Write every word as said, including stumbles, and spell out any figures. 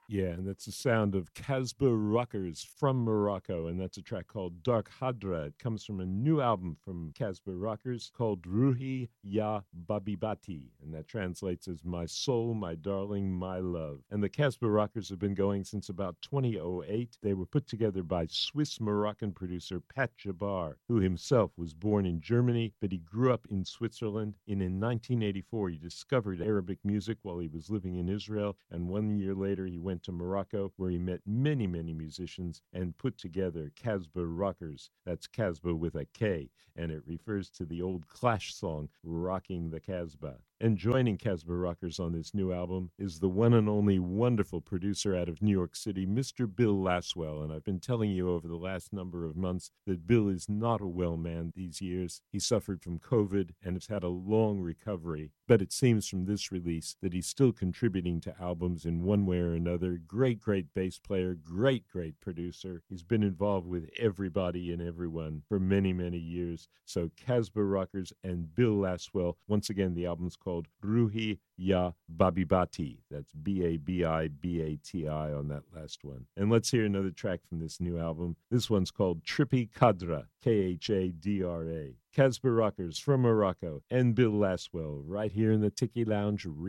Yeah, and that's the sound of Casbah Rockers from Morocco, and that's a track called Dark Hadra. It comes from a new album from Casbah Rockers called Ruhi Ya Babibati, and that translates as My Soul, My Darling, My Love. And the Casbah Rockers have been going since about two thousand eight. They were put together by Swiss-Moroccan producer Pat Jabbar, who himself was born in Germany, but he grew up in Switzerland. And in nineteen eighty-four, he discovered Arabic music while he was living in Israel, and one year later he went to Morocco, where he met many, many musicians and put together Casbah Rockers. That's Casbah with a K, and it refers to the old Clash song, Rocking the Casbah. And joining Casbah Rockers on this new album is the one and only wonderful producer out of New York City, Mister Bill Laswell. And I've been telling you over the last number of months that Bill is not a well man these years. He suffered from COVID and has had a long recovery. But it seems from this release that he's still contributing to albums in one way or another. Great, great bass player, great, great producer. He's been involved with everybody and everyone for many, many years. So Casbah Rockers and Bill Laswell. Once again, the album's called Ruhi Ya Babibati. That's B A B I B A T I on that last one. And let's hear another track from this new album. This one's called Trippy Kadra, K H A D R A. Casbah Rockers from Morocco and Bill Laswell right here in the Tiki Lounge.